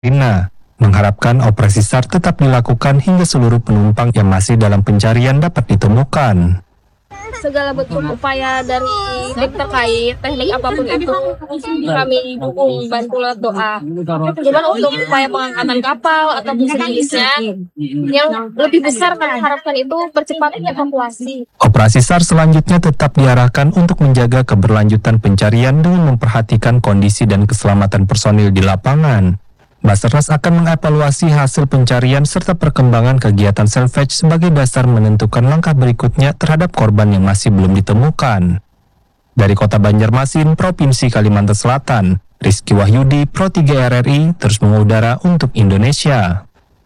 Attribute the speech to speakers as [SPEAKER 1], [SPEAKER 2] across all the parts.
[SPEAKER 1] Rina mengharapkan operasi SAR tetap dilakukan hingga seluruh penumpang yang masih dalam pencarian dapat ditemukan.
[SPEAKER 2] Segala bentuk upaya dari tim terkait, teknik apapun itu kami dukung, bantu lewat doa. Cuman untuk upaya pengangkatan kapal atau sejenisnya yang lebih besar kami harapkan itu percepatan evakuasi.
[SPEAKER 1] Operasi SAR selanjutnya tetap diarahkan untuk menjaga keberlanjutan pencarian dengan memperhatikan kondisi dan keselamatan personil di lapangan. Basarnas akan mengevaluasi hasil pencarian serta perkembangan kegiatan salvage sebagai dasar menentukan langkah berikutnya terhadap korban yang masih belum ditemukan. Dari Kota Banjarmasin, Provinsi Kalimantan Selatan, Rizky Wahyudi, Pro 3 RRI, terus mengudara untuk Indonesia.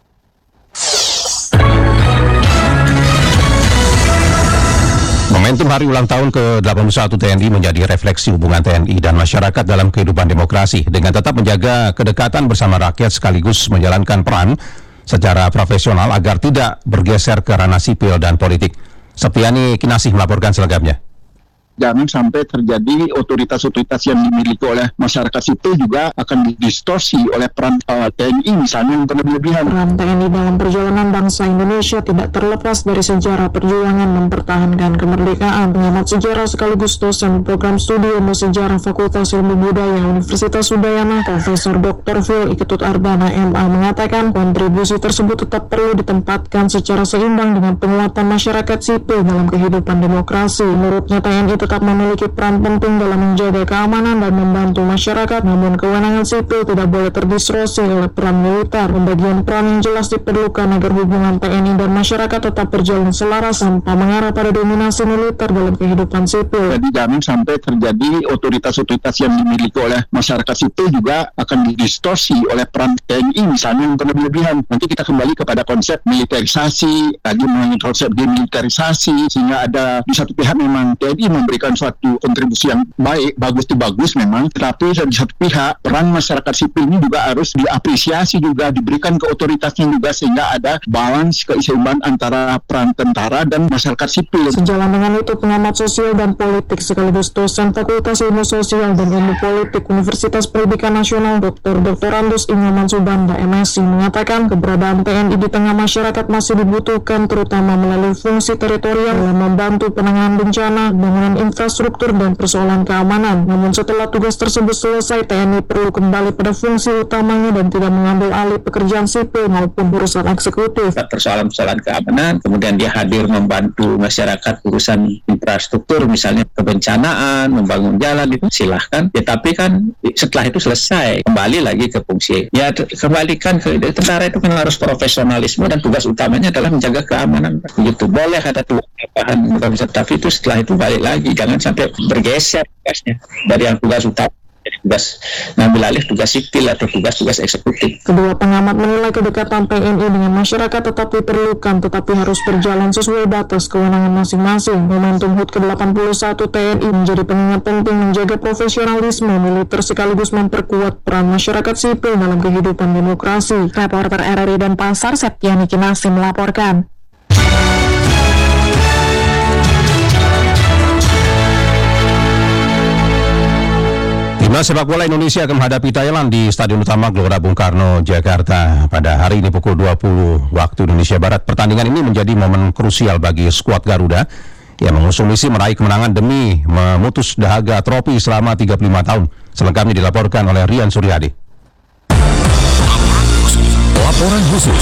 [SPEAKER 3] Momentum hari ulang tahun ke-81 TNI menjadi refleksi hubungan TNI dan masyarakat dalam kehidupan demokrasi dengan tetap menjaga kedekatan bersama rakyat sekaligus menjalankan peran secara profesional agar tidak bergeser ke ranah sipil dan politik. Septiani Kinasih melaporkan selengkapnya.
[SPEAKER 4] Jangan sampai terjadi otoritas-otoritas yang dimiliki oleh masyarakat sipil juga akan didistorsi oleh peran TNI misalnya yang berlebihan.
[SPEAKER 5] Peran TNI dalam perjalanan bangsa Indonesia tidak terlepas dari sejarah perjuangan mempertahankan kemerdekaan. Pengamat sejarah sekaligus dosen program studi ilmu sejarah Fakultas Ilmu Budaya Universitas Udayana, Profesor Dr. Phil Iketut Ardana MA mengatakan kontribusi tersebut tetap perlu ditempatkan secara seimbang dengan penguatan masyarakat sipil dalam kehidupan demokrasi. Menurutnya TNI tetap memiliki peran penting dalam menjaga keamanan dan membantu masyarakat, namun kewenangan sipil tidak boleh terdistorsi oleh peran militer. Pembagian peran yang jelas diperlukan agar hubungan TNI dan masyarakat tetap berjalan selaras tanpa mengarah pada dominasi militer dalam kehidupan sipil.
[SPEAKER 4] Jadi jangan sampai terjadi otoritas-otoritas yang dimiliki oleh masyarakat sipil juga akan didistorsi oleh peran TNI misalnya yang berlebihan. Nanti kita kembali kepada konsep militerisasi, lagi mengenai konsep demilitarisasi, sehingga ada di satu pihak memang TNI memberikan suatu kontribusi yang baik, bagus itu bagus memang, tetapi di satu pihak peran masyarakat sipil ini juga harus diapresiasi juga, diberikan ke otoritasnya juga sehingga ada balance keseimbangan antara peran tentara dan masyarakat sipil.
[SPEAKER 5] Sejalan dengan itu, pengamat sosial dan politik sekaligus dosen Fakultas Ilmu Sosial dan Ilmu Politik Universitas Pendidikan Nasional Dr. Andus Inyoman Subanda MSc mengatakan keberadaan TNI di tengah masyarakat masih dibutuhkan terutama melalui fungsi teritorial dalam membantu penanganan bencana, bangunan infrastruktur dan persoalan keamanan. Namun setelah tugas tersebut selesai, TNI perlu kembali pada fungsi utamanya dan tidak mengambil alih pekerjaan sipil maupun urusan eksekutif.
[SPEAKER 6] Persoalan-persoalan keamanan, kemudian dia hadir membantu masyarakat urusan infrastruktur, misalnya kebencanaan, membangun jalan, itu silahkan. Ya, tapi kan setelah itu selesai, kembali lagi ke fungsi. Ya, kembalikan ke tentara itu kan harus profesionalisme dan tugas utamanya adalah menjaga keamanan. Begitu, boleh ada tambahan, tapi itu setelah itu balik lagi. Jangan sampai bergeser tugasnya dari yang tugas utama jadi tugas ngambil alih tugas sipil atau tugas-tugas eksekutif.
[SPEAKER 5] Kedua pengamat menilai kedekatan TNI dengan masyarakat tetap diperlukan, tetapi harus berjalan sesuai batas kewenangan masing-masing. Momentum HUT ke-81 TNI menjadi pengingat penting menjaga profesionalisme militer sekaligus memperkuat peran masyarakat sipil dalam kehidupan demokrasi. Reporter RRI dan Pasar Septiani Kinasih melaporkan.
[SPEAKER 3] Timnas sepak bola Indonesia akan menghadapi Thailand di Stadion Utama Gelora Bung Karno, Jakarta pada hari ini pukul 20 waktu Indonesia Barat. Pertandingan ini menjadi momen krusial bagi skuad Garuda yang mengusung misi meraih kemenangan demi memutus dahaga trofi selama 35 tahun. Selengkapnya dilaporkan oleh Rian Suryadi.
[SPEAKER 7] Laporan khusus.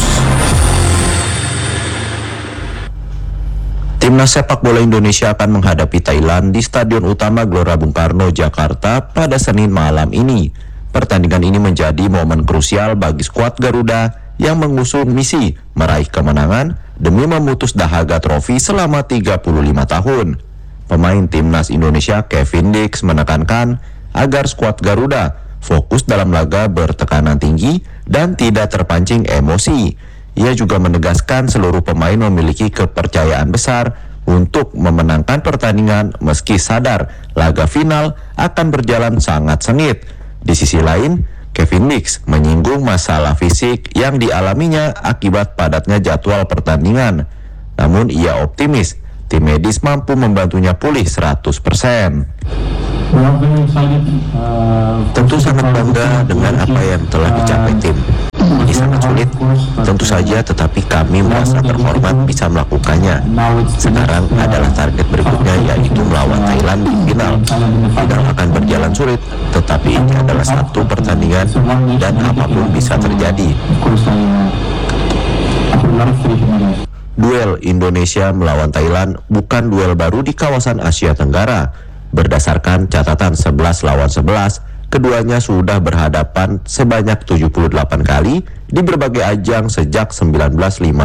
[SPEAKER 7] Timnas sepak bola Indonesia akan menghadapi Thailand di Stadion Utama Gelora Bung Karno, Jakarta pada Senin malam ini. Pertandingan ini menjadi momen krusial bagi skuad Garuda yang mengusung misi meraih kemenangan demi memutus dahaga trofi selama 35 tahun. Pemain Timnas Indonesia Kevin Dix menekankan agar skuad Garuda fokus dalam laga bertekanan tinggi dan tidak terpancing emosi. Ia juga menegaskan seluruh pemain memiliki kepercayaan besar untuk memenangkan pertandingan meski sadar laga final akan berjalan sangat sengit. Di sisi lain, Kevin Dix menyinggung masalah fisik yang dialaminya akibat padatnya jadwal pertandingan. Namun ia optimis tim medis mampu membantunya pulih 100%. Tentu sangat bangga dengan apa yang telah dicapai tim. Ini sangat sulit, tentu saja, tetapi kami merasa terhormat bisa melakukannya. Sekarang adalah target berikutnya, yaitu melawan Thailand di final. Final akan berjalan sulit, tetapi ini adalah satu pertandingan dan apapun bisa terjadi. Duel Indonesia melawan Thailand bukan duel baru di kawasan Asia Tenggara. Berdasarkan catatan 11 lawan 11, keduanya sudah berhadapan sebanyak 78 kali di berbagai ajang sejak 1957.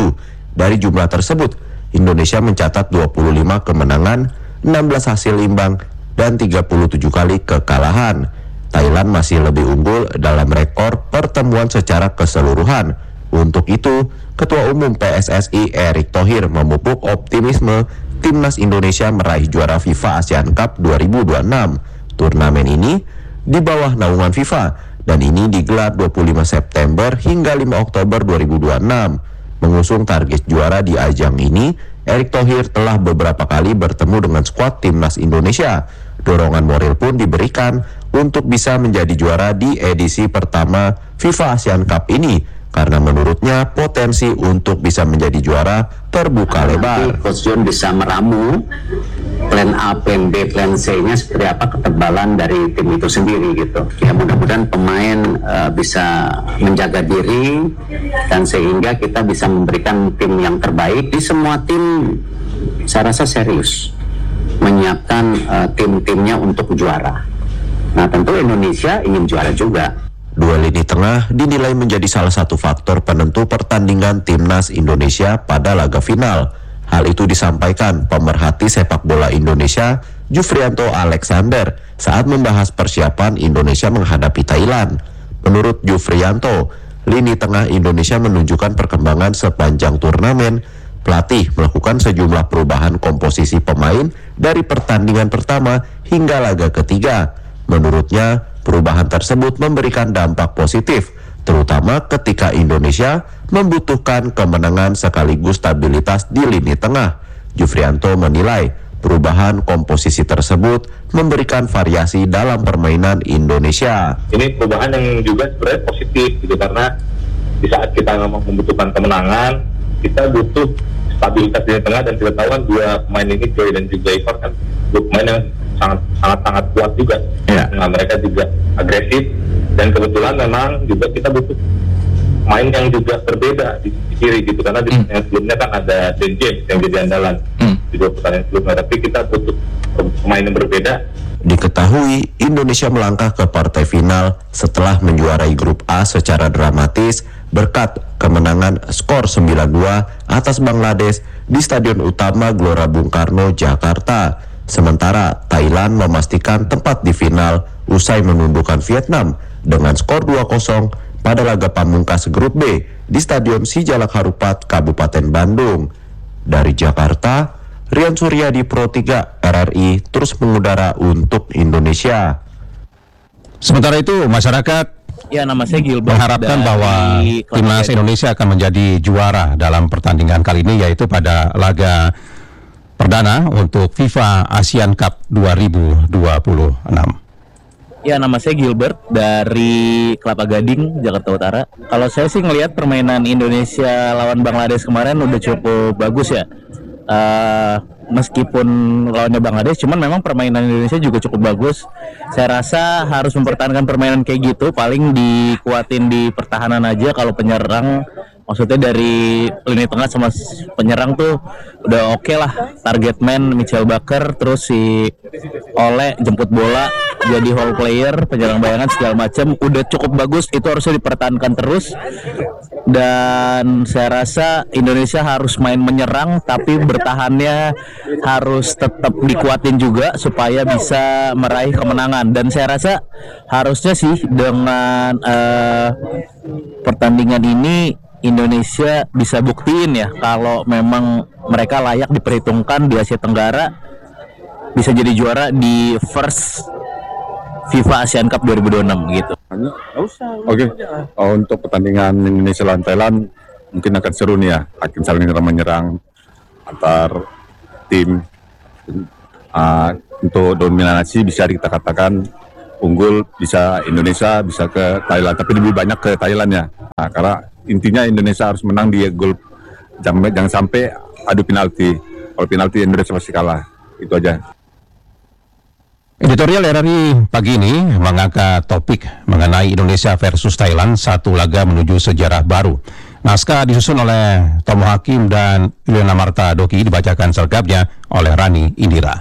[SPEAKER 7] Dari jumlah tersebut, Indonesia mencatat 25 kemenangan, 16 hasil imbang, dan 37 kali kekalahan. Thailand masih lebih unggul dalam rekor pertemuan secara keseluruhan. Untuk itu, Ketua Umum PSSI Erick Thohir memupuk optimisme Timnas Indonesia meraih juara FIFA ASEAN Cup 2026. Turnamen ini di bawah naungan FIFA dan ini digelar 25 September hingga 5 Oktober 2026. Mengusung target juara di ajang ini, Erick Thohir telah beberapa kali bertemu dengan skuad Timnas Indonesia. Dorongan moral pun diberikan untuk bisa menjadi juara di edisi pertama FIFA ASEAN Cup ini, karena menurutnya potensi untuk bisa menjadi juara terbuka lebar.
[SPEAKER 8] Coach John bisa meramu plan A, plan B, plan C-nya seperti apa ketebalan dari tim itu sendiri gitu. Ya mudah-mudahan pemain bisa menjaga diri dan sehingga kita bisa memberikan tim yang terbaik. Di semua tim saya rasa serius menyiapkan tim-timnya untuk juara. Nah tentu Indonesia ingin juara juga.
[SPEAKER 7] Duel lini tengah dinilai menjadi salah satu faktor penentu pertandingan Timnas Indonesia pada laga final. Hal itu disampaikan pemerhati sepak bola Indonesia, Jufrianto Alexander, saat membahas persiapan Indonesia menghadapi Thailand. Menurut Jufrianto, lini tengah Indonesia menunjukkan perkembangan sepanjang turnamen. Pelatih melakukan sejumlah perubahan komposisi pemain dari pertandingan pertama hingga laga ketiga. Menurutnya, perubahan tersebut memberikan dampak positif, terutama ketika Indonesia membutuhkan kemenangan sekaligus stabilitas di lini tengah. Jufrianto menilai perubahan komposisi tersebut memberikan variasi dalam permainan Indonesia.
[SPEAKER 9] Ini perubahan yang juga sebenarnya positif gitu, karena di saat kita membutuhkan kemenangan, kita butuh stabilitas di tengah, dan kita tahu kan dua pemain ini, Joy dan juga Ivar, kan dua pemain yang sangat kuat juga. Nah, mereka juga agresif, dan kebetulan memang juga kita butuh main yang juga berbeda di kiri gitu, karena di yang sebelumnya kan ada Dan James yang jadi andalan di dua pertandingan sebelumnya, tapi kita butuh pemain yang berbeda.
[SPEAKER 7] Diketahui Indonesia melangkah ke partai final setelah menjuarai grup A secara dramatis berkat kemenangan skor 9-2 atas Bangladesh di Stadion Utama Gelora Bung Karno, Jakarta. Sementara Thailand memastikan tempat di final usai menundukkan Vietnam dengan skor 2-0 pada laga pamungkas grup B di Stadion Sijalak Harupat, Kabupaten Bandung. Dari Jakarta, Rian Suryadi, Pro 3 RRI terus mengudara untuk Indonesia.
[SPEAKER 3] Sementara itu, masyarakat
[SPEAKER 10] nama saya Gilbert
[SPEAKER 3] mengharapkan bahwa Timnas Indonesia akan menjadi juara dalam pertandingan kali ini, yaitu pada laga perdana untuk FIFA ASEAN Cup 2026.
[SPEAKER 10] Nama saya Gilbert dari Kelapa Gading, Jakarta Utara. Kalau saya sih ngelihat permainan Indonesia lawan Bangladesh kemarin udah cukup bagus ya. Meskipun lawannya Bangladesh, cuman memang permainan Indonesia juga cukup bagus. Saya rasa harus mempertahankan permainan kayak gitu, paling dikuatin di pertahanan aja. Kalau penyerang, maksudnya dari lini tengah sama penyerang tuh udah oke lah. Target man Michael Baker, terus si Ole jemput bola jadi whole player, penyerang bayangan segala macam udah cukup bagus. Itu harusnya dipertahankan terus. Dan saya rasa Indonesia harus main menyerang, tapi bertahannya harus tetap dikuatin juga supaya bisa meraih kemenangan. Dan saya rasa harusnya sih dengan pertandingan ini Indonesia bisa buktiin ya kalau memang mereka layak diperhitungkan di Asia Tenggara, bisa jadi juara di first FIFA ASEAN Cup 2026 gitu.
[SPEAKER 11] Oke. Untuk pertandingan Indonesia lawan Thailand mungkin akan seru nih ya, akan saling menyerang antar tim. Untuk dominasi bisa kita katakan unggul, bisa Indonesia, bisa ke Thailand, tapi lebih banyak ke Thailand ya. Karena intinya Indonesia harus menang di gol, jangan sampai adu penalti. Kalau penalti Indonesia pasti kalah. Itu aja.
[SPEAKER 3] Editorial RRI pagi ini mengangkat topik mengenai Indonesia versus Thailand, satu laga menuju sejarah baru. Naskah disusun oleh Tomo Hakim dan Yuliana Marta Doki, dibacakan selengkapnya oleh Rani Indira.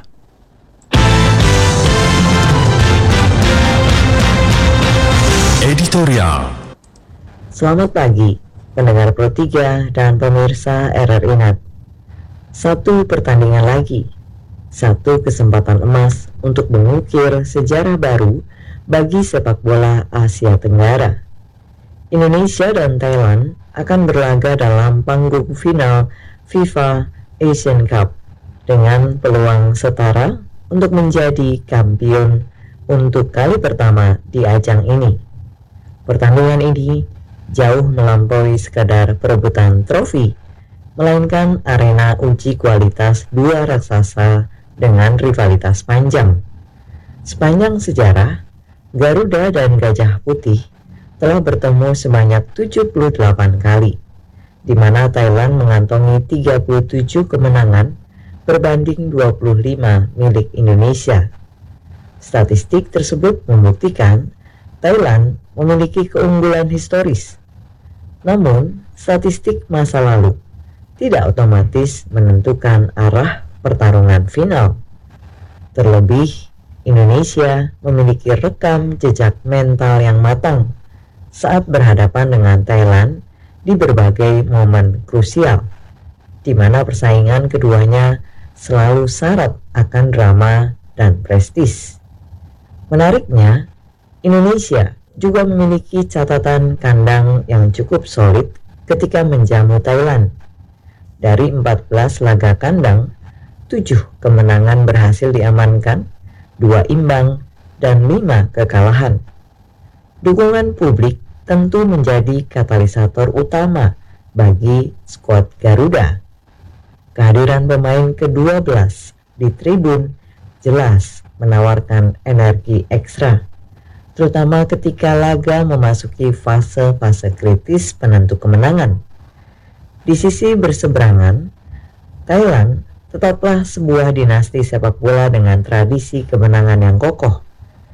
[SPEAKER 12] Editorial.
[SPEAKER 13] Selamat pagi, pendengar Pro 3 dan pemirsa RRI NET. Satu pertandingan lagi, satu kesempatan emas untuk mengukir sejarah baru bagi sepak bola Asia Tenggara. Indonesia dan Thailand akan berlaga dalam panggung final FIFA Asian Cup dengan peluang setara untuk menjadi kampion untuk kali pertama di ajang ini. Pertandingan ini jauh melampaui sekadar perebutan trofi, melainkan arena uji kualitas dua raksasa dengan rivalitas panjang. Sepanjang sejarah, Garuda dan Gajah Putih telah bertemu sebanyak 78 kali, di mana Thailand mengantongi 37 kemenangan berbanding 25 milik Indonesia. Statistik tersebut membuktikan Thailand memiliki keunggulan historis. Namun, statistik masa lalu tidak otomatis menentukan arah pertarungan final. Terlebih, Indonesia memiliki rekam jejak mental yang matang saat berhadapan dengan Thailand di berbagai momen krusial, di mana persaingan keduanya selalu syarat akan drama dan prestis. Menariknya, Indonesia juga memiliki catatan kandang yang cukup solid ketika menjamu Thailand. Dari 14 laga kandang, 7 kemenangan berhasil diamankan, 2 imbang, dan 5 kekalahan. Dukungan publik tentu menjadi katalisator utama bagi skuad Garuda. Kehadiran pemain ke-12 di tribun jelas menawarkan energi ekstra, terutama ketika laga memasuki fase-fase kritis penentu kemenangan. Di sisi berseberangan, Thailand tetaplah sebuah dinasti sepak bola dengan tradisi kemenangan yang kokoh.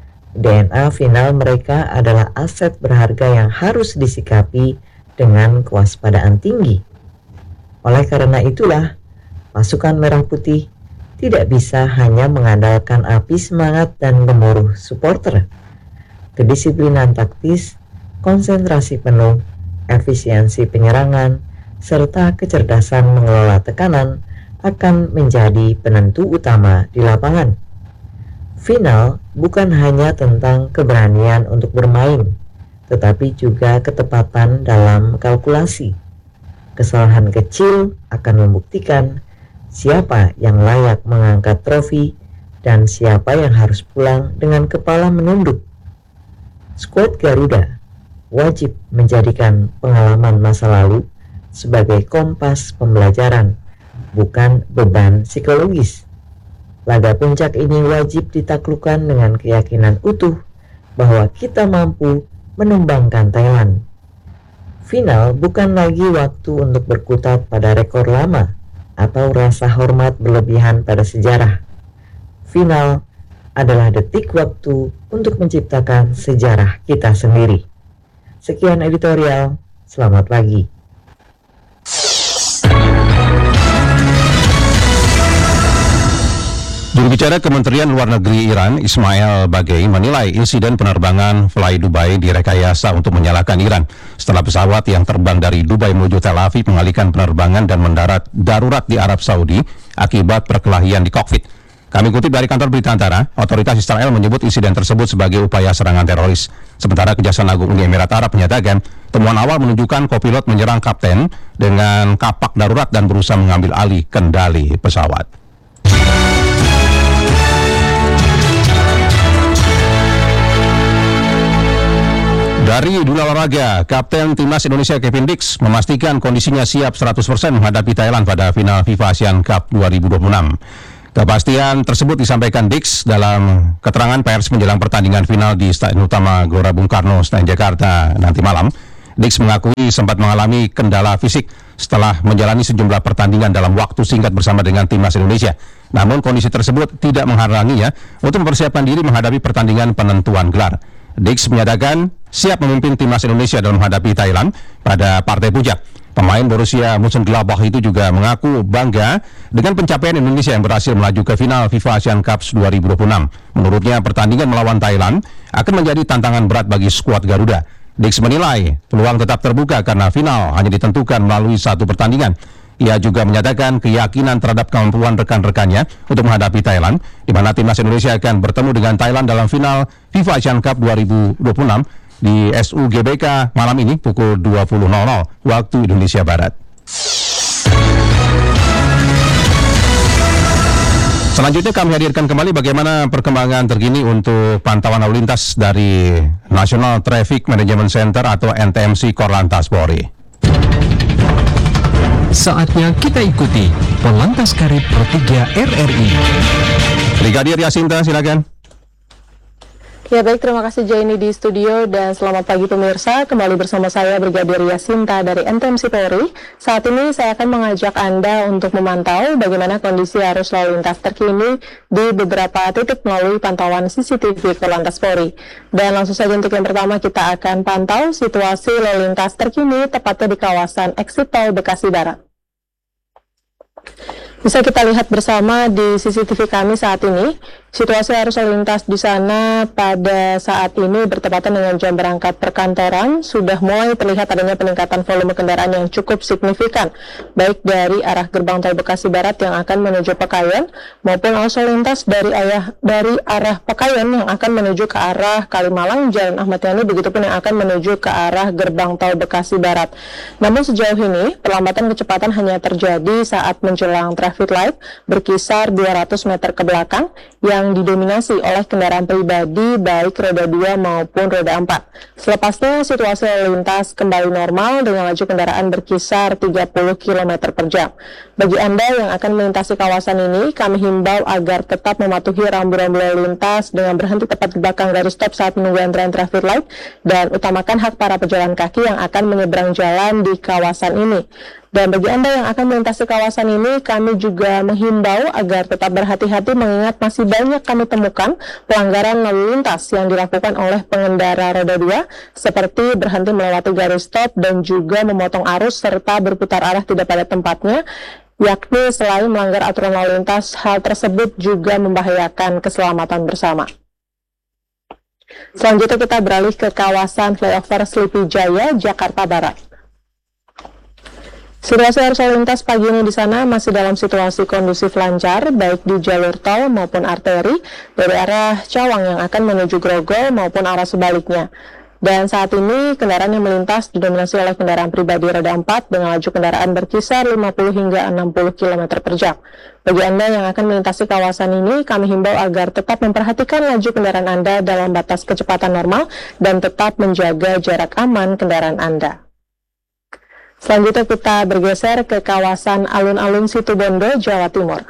[SPEAKER 13] DNA final mereka adalah aset berharga yang harus disikapi dengan kewaspadaan tinggi. Oleh karena itulah, pasukan merah putih tidak bisa hanya mengandalkan api semangat dan gemuruh supporter. Kedisiplinan taktis, konsentrasi penuh, efisiensi penyerangan, serta kecerdasan mengelola tekanan akan menjadi penentu utama di lapangan. Final bukan hanya tentang keberanian untuk bermain, tetapi juga ketepatan dalam kalkulasi. Kesalahan kecil akan membuktikan siapa yang layak mengangkat trofi dan siapa yang harus pulang dengan kepala menunduk. Skuad Garuda wajib menjadikan pengalaman masa lalu sebagai kompas pembelajaran, bukan beban psikologis. Laga puncak ini wajib ditaklukkan dengan keyakinan utuh bahwa kita mampu menumbangkan Thailand. Final bukan lagi waktu untuk berkutat pada rekor lama atau rasa hormat berlebihan pada sejarah. Final adalah detik waktu untuk menciptakan sejarah kita sendiri. Sekian editorial, selamat pagi.
[SPEAKER 3] Juru bicara Kementerian Luar Negeri Iran, Ismail Bagei, menilai insiden penerbangan Fly Dubai direkayasa untuk menyalahkan Iran setelah pesawat yang terbang dari Dubai menuju Tel Aviv mengalihkan penerbangan dan mendarat darurat di Arab Saudi akibat perkelahian di kokpit. Kami kutip dari kantor berita Antara, otoritas Israel menyebut insiden tersebut sebagai upaya serangan teroris. Sementara Kejaksaan Agung Uni Emirat Arab menyatakan temuan awal menunjukkan kopilot menyerang kapten dengan kapak darurat dan berusaha mengambil alih kendali pesawat. Dari dunia olahraga, Kapten Timnas Indonesia Kevin Dix memastikan kondisinya siap 100% menghadapi Thailand pada final FIFA Asian Cup 2026. Kepastian tersebut disampaikan Dix dalam keterangan pers menjelang pertandingan final di Stadion Utama Gelora Bung Karno, Senayan, Jakarta nanti malam. Dix mengakui sempat mengalami kendala fisik setelah menjalani sejumlah pertandingan dalam waktu singkat bersama dengan timnas Indonesia. Namun kondisi tersebut tidak menghalanginya untuk mempersiapkan diri menghadapi pertandingan penentuan gelar. Dix menyatakan siap memimpin timnas Indonesia dalam menghadapi Thailand pada partai puncak. Pemain Borussia Mönchengladbach itu juga mengaku bangga dengan pencapaian Indonesia yang berhasil melaju ke final FIFA Asian Cup 2026. Menurutnya pertandingan melawan Thailand akan menjadi tantangan berat bagi skuad Garuda. Dix menilai peluang tetap terbuka karena final hanya ditentukan melalui satu pertandingan. Ia juga menyatakan keyakinan terhadap kemampuan rekan-rekannya untuk menghadapi Thailand, di mana timnas Indonesia akan bertemu dengan Thailand dalam final FIFA Asian Cup 2026 di SUGBK malam ini pukul 20.00 waktu Indonesia Barat. Selanjutnya kami hadirkan kembali bagaimana perkembangan terkini untuk pantauan lalu lintas dari National Traffic Management Center atau NTMC Korlantas Polri.
[SPEAKER 12] Saatnya kita ikuti Polantas Karib Pro 3 RRI.
[SPEAKER 3] Brigadir Yasinta, silakan.
[SPEAKER 5] Ya baik, terima kasih Jaini di studio dan selamat pagi pemirsa. Kembali bersama saya Brigadir Yasinta dari NTMC Polri. Saat ini saya akan mengajak Anda untuk memantau bagaimana kondisi arus lalu lintas terkini di beberapa titik melalui pantauan CCTV Korlantas Polri. Dan langsung saja untuk yang pertama kita akan pantau situasi lalu lintas terkini tepatnya di kawasan Exit Tol Bekasi Barat. Bisa kita lihat bersama di CCTV kami saat ini, situasi arus lalu lintas di sana pada saat ini bertepatan dengan jam berangkat perkantoran, sudah mulai terlihat adanya peningkatan volume kendaraan yang cukup signifikan, baik dari arah gerbang tol Bekasi Barat yang akan menuju Pekayon, maupun arus lalu lintas dari arah Pekayon yang akan menuju ke arah Kalimalang, Jalan Ahmad Yani, begitupun yang akan menuju ke arah gerbang tol Bekasi Barat. Namun sejauh ini, perlambatan kecepatan hanya terjadi saat menjelang traffic light berkisar 200 meter ke belakang yang didominasi oleh kendaraan pribadi baik roda 2 maupun roda 4. Selepasnya situasi lalu lintas kembali normal dengan laju kendaraan berkisar 30 km per jam. Bagi Anda yang akan melintasi kawasan ini, kami himbau agar tetap mematuhi rambu-rambu lalu lintas dengan berhenti tepat di belakang garis stop saat menunggu antrean traffic light dan utamakan hak para pejalan kaki yang akan menyeberang jalan di kawasan ini. Dan bagi Anda yang akan melintasi kawasan ini, kami juga menghimbau agar tetap berhati-hati mengingat masih banyak kami temukan pelanggaran lalu lintas yang dilakukan oleh pengendara roda 2 seperti berhenti melewati garis stop dan juga memotong arus serta berputar arah tidak pada tempatnya, yakni selain melanggar aturan lalu lintas, hal tersebut juga membahayakan keselamatan bersama. Selanjutnya kita beralih ke kawasan flyover Sleepy Jaya, Jakarta Barat. Situasi arus lalu lintas pagi ini di sana masih dalam situasi kondusif lancar, baik di jalur tol maupun arteri, dari arah Cawang yang akan menuju Grogol maupun arah sebaliknya. Dan saat ini kendaraan yang melintas didominasi oleh kendaraan pribadi roda 4 dengan laju kendaraan berkisar 50 hingga 60 km per jam. Bagi Anda yang akan melintasi kawasan ini, kami himbau agar tetap memperhatikan laju kendaraan Anda dalam batas kecepatan normal dan tetap menjaga jarak aman kendaraan Anda. Selanjutnya kita bergeser ke kawasan alun-alun Situbondo, Jawa Timur.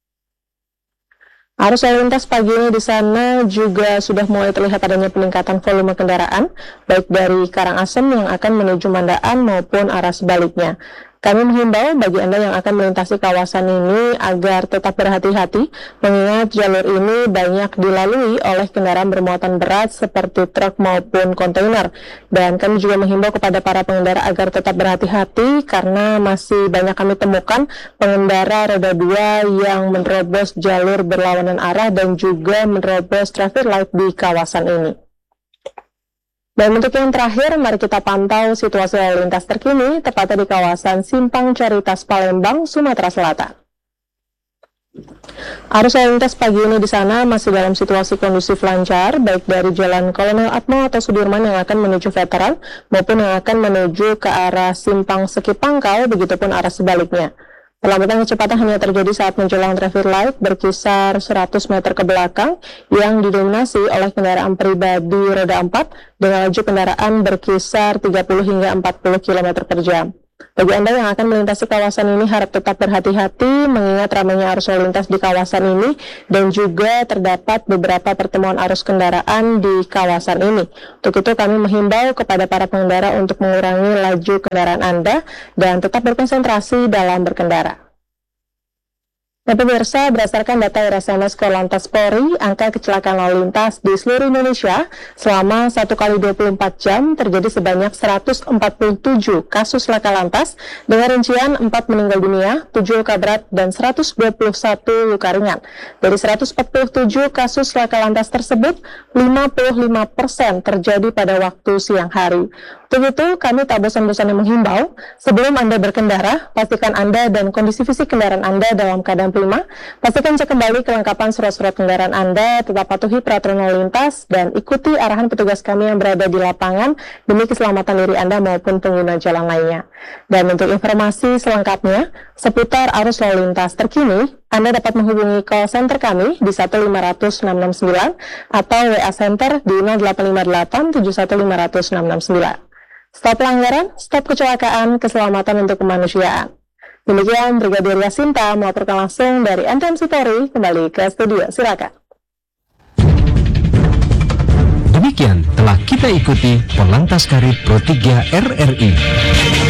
[SPEAKER 5] Arus lalu lintas pagi ini di sana juga sudah mulai terlihat adanya peningkatan volume kendaraan, baik dari Karangasem yang akan menuju Mandaan maupun arah sebaliknya. Kami menghimbau bagi Anda yang akan melintasi kawasan ini agar tetap berhati-hati, mengingat jalur ini banyak dilalui oleh kendaraan bermuatan berat seperti truk maupun kontainer. Dan kami juga menghimbau kepada para pengendara agar tetap berhati-hati karena masih banyak kami temukan pengendara roda 2 yang menerobos jalur berlawanan arah dan juga menerobos traffic light di kawasan ini. Dan untuk yang terakhir, mari kita pantau situasi lalu lintas terkini, tepatnya di kawasan Simpang Caritas Palembang, Sumatera Selatan. Arus lalu lintas pagi ini di sana masih dalam situasi kondusif lancar, baik dari Jalan Kolonel Atmo atau Sudirman yang akan menuju Veteran, maupun yang akan menuju ke arah Simpang Seki Pangkal, begitupun arah sebaliknya. Perlambatan kecepatan hanya terjadi saat menjelang traffic light berkisar 100 meter ke belakang yang didominasi oleh kendaraan pribadi roda 4 dengan laju kendaraan berkisar 30 hingga 40 km per jam. Bagi Anda yang akan melintasi kawasan ini harap tetap berhati-hati mengingat ramainya arus lalu lintas di kawasan ini dan juga terdapat beberapa pertemuan arus kendaraan di kawasan ini. Untuk itu kami menghimbau kepada para pengendara untuk mengurangi laju kendaraan Anda dan tetap berkonsentrasi dalam berkendara. Nah, pemirsa, berdasarkan data RSMS Korlantas Polri, angka kecelakaan lalu lintas di seluruh Indonesia selama 1 kali 24 jam terjadi sebanyak 147 kasus laka lantas dengan rincian 4 meninggal dunia, 7 luka berat, dan 121 luka ringan. Dari 147 kasus laka lantas tersebut, 55% terjadi pada waktu siang hari. Untuk itu, kami tak bosan-bosannya menghimbau, sebelum Anda berkendara, pastikan Anda dan kondisi fisik kendaraan Anda dalam keadaan prima, pastikan cek kembali kelengkapan surat-surat kendaraan Anda, tetap patuhi peraturan lalu lintas, dan ikuti arahan petugas kami yang berada di lapangan demi keselamatan diri Anda maupun pengguna jalan lainnya. Dan untuk informasi selengkapnya, seputar arus lalu lintas terkini, Anda dapat menghubungi call center kami di 1500669 atau WA Center di 0858 7150669. Stop pelanggaran, stop kecelakaan, keselamatan untuk kemanusiaan. Demikian Brigadir Yasinta melaporkan langsung dari NTMC Polri, kembali ke studio, silakan.
[SPEAKER 12] Demikian telah kita ikuti Polantas Karib Pro 3 RRI.